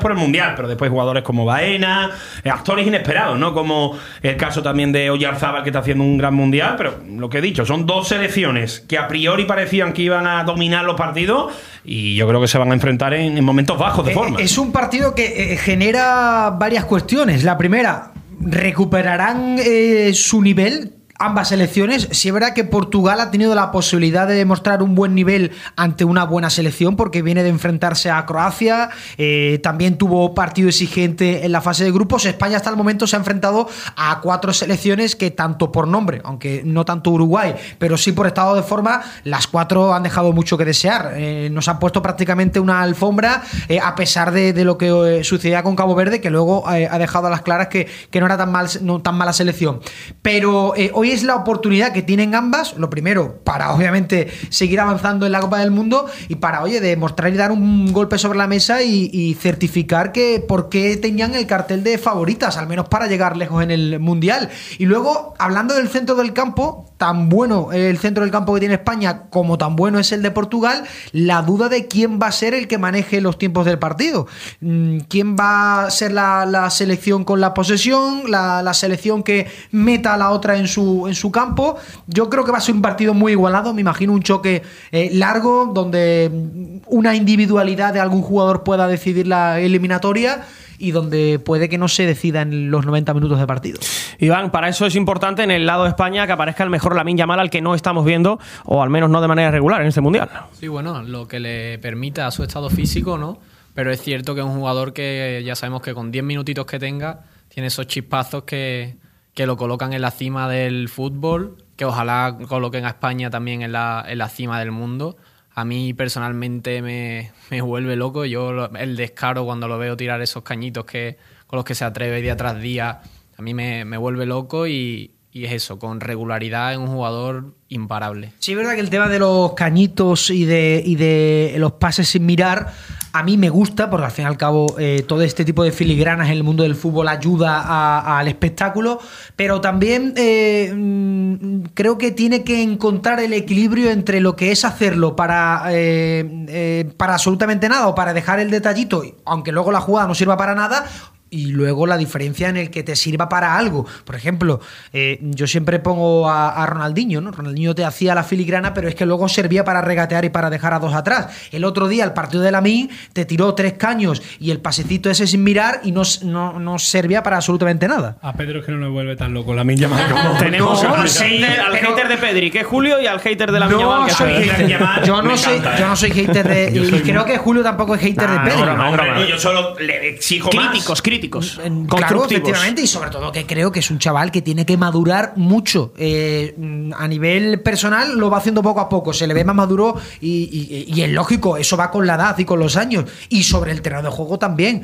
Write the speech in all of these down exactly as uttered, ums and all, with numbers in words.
por el Mundial, pero después jugadores como Baena, actores inesperados, ¿no? Como el caso también de Oyarzábal, que está haciendo un gran Mundial, pero lo que he dicho, son dos selecciones que a priori parecían que iban a dominar los partidos y yo creo que se van a enfrentar en, en momentos bajos de forma. Es un partido que eh, genera varias cuestiones. La primera, ¿recuperarán eh, su nivel? Ambas selecciones. Sí es verdad que Portugal ha tenido la posibilidad de demostrar un buen nivel ante una buena selección porque viene de enfrentarse a Croacia, eh, también tuvo partido exigente en la fase de grupos. España hasta el momento se ha enfrentado a cuatro selecciones que tanto por nombre, aunque no tanto Uruguay, pero sí por estado de forma, las cuatro han dejado mucho que desear. Eh, nos han puesto prácticamente una alfombra eh, a pesar de, de lo que eh, sucedía con Cabo Verde, que luego eh, ha dejado a las claras que, que no era tan, mal, no, tan mala selección. Pero eh, hoy es la oportunidad que tienen ambas, lo primero, para obviamente seguir avanzando en la Copa del Mundo y para, oye, demostrar y dar un golpe sobre la mesa y, y certificar que por qué tenían el cartel de favoritas, al menos para llegar lejos en el Mundial. Y luego, hablando del centro del campo, tan bueno el centro del campo que tiene España como tan bueno es el de Portugal, la duda de quién va a ser el que maneje los tiempos del partido. ¿Quién va a ser la, la selección con la posesión? La, la selección que meta a la otra en su en su campo. Yo creo que va a ser un partido muy igualado, me imagino un choque eh, largo donde una individualidad de algún jugador pueda decidir la eliminatoria y donde puede que no se decida en los noventa minutos de partido. Iván, para eso es importante en el lado de España que aparezca el mejor Lamine Yamal, al que no estamos viendo, o al menos no de manera regular en este Mundial. Sí, bueno, lo que le permita a su estado físico, ¿no? Pero es cierto que es un jugador que ya sabemos que con diez minutitos que tenga tiene esos chispazos que que lo colocan en la cima del fútbol, que ojalá coloquen a España también en la, en la cima del mundo. A mí personalmente me, me vuelve loco. Yo el descaro cuando lo veo tirar esos cañitos que con los que se atreve día tras día, a mí me, me vuelve loco y, y es eso, con regularidad es un jugador imparable. Sí, es verdad que el tema de los cañitos y de, y de los pases sin mirar a mí me gusta, porque al fin y al cabo eh, todo este tipo de filigranas en el mundo del fútbol ayuda a, a, al espectáculo, pero también eh, mmm, creo que tiene que encontrar el equilibrio entre lo que es hacerlo para, eh, eh, para absolutamente nada o para dejar el detallito, aunque luego la jugada no sirva para nada, y luego la diferencia en el que te sirva para algo. Por ejemplo, eh, yo siempre pongo a, a Ronaldinho, ¿no? Ronaldinho te hacía la filigrana, pero es que luego servía para regatear y para dejar a dos atrás. El otro día, el partido de Lamine, te tiró tres caños y el pasecito ese sin mirar y no, no, no servía para absolutamente nada. A Pedro es que no le vuelve tan loco Lamine Yamal como tenemos no, al, sí, hater, al pero, hater de Pedri, que es Julio, y al hater de Lamine no Yamal, que soy es hater. Yamal. Yo no, Me soy, encanta, yo no soy hater de... Yo y soy creo que Julio tampoco es hater nah, de Pedri. no, no, Hombre, no, no, yo solo le exijo críticos, más. críticos. En, claro, efectivamente, y sobre todo que creo que es un chaval que tiene que madurar mucho. Eh, a nivel personal lo va haciendo poco a poco, se le ve más maduro y, y, y es lógico, eso va con la edad y con los años. Y sobre el terreno de juego también,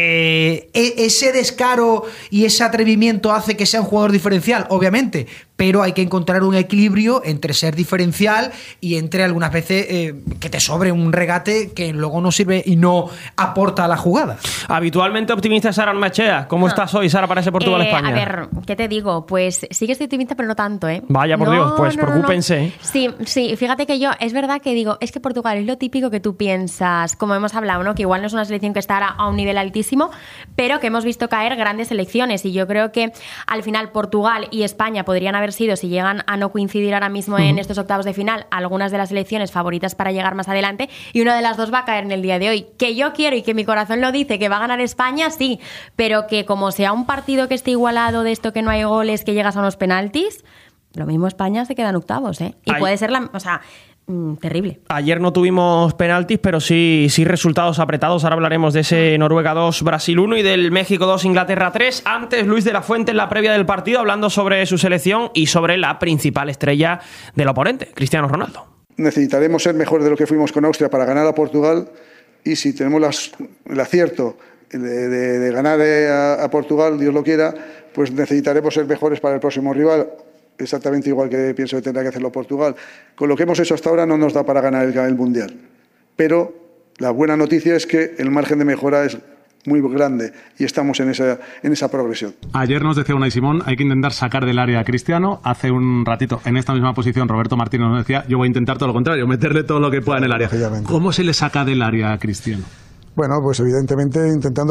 que ese descaro y ese atrevimiento hace que sea un jugador diferencial, obviamente, pero hay que encontrar un equilibrio entre ser diferencial y entre algunas veces eh, que te sobre un regate que luego no sirve y no aporta a la jugada. Habitualmente optimista Sara Armachea. ¿Cómo no. estás hoy, Sara, para ese Portugal-España? Eh, a ver, ¿qué te digo? Pues sí que estoy optimista, pero no tanto, ¿eh? Vaya, por no, Dios, pues no, preocúpense. No, no. Sí, sí, fíjate que yo, es verdad que digo, es que Portugal es lo típico que tú piensas, como hemos hablado, ¿no? Que igual no es una selección que está a un nivel altísimo, pero que hemos visto caer grandes selecciones, y yo creo que al final Portugal y España podrían haber sido, si llegan a no coincidir ahora mismo en estos octavos de final, algunas de las selecciones favoritas para llegar más adelante, y una de las dos va a caer en el día de hoy. Que yo quiero y que mi corazón lo dice, que va a ganar España, sí, pero que como sea un partido que esté igualado, de esto que no hay goles, que llegas a unos penaltis, lo mismo España se queda en octavos, ¿eh? Y Ay. puede ser la... O sea... Mm, terrible. Ayer no tuvimos penaltis, pero sí, sí resultados apretados. Ahora hablaremos de ese Noruega dos, Brasil uno y del México dos, Inglaterra tres. Antes, Luis de la Fuente en la previa del partido, hablando sobre su selección y sobre la principal estrella del oponente, Cristiano Ronaldo. Necesitaremos ser mejores de lo que fuimos con Austria para ganar a Portugal, y si tenemos las, el acierto de, de, de ganar a, a Portugal, Dios lo quiera, pues necesitaremos ser mejores para el próximo rival. Exactamente igual que pienso que tendrá que hacerlo Portugal. Con lo que hemos hecho hasta ahora no nos da para ganar el, el Mundial. Pero la buena noticia es que el margen de mejora es muy grande y estamos en esa, en esa progresión. Ayer nos decía Unai Simón, hay que intentar sacar del área a Cristiano. Hace un ratito, en esta misma posición, Roberto Martínez nos decía, yo voy a intentar todo lo contrario, meterle todo lo que pueda en el área. ¿Cómo se le saca del área a Cristiano? Bueno, pues evidentemente intentando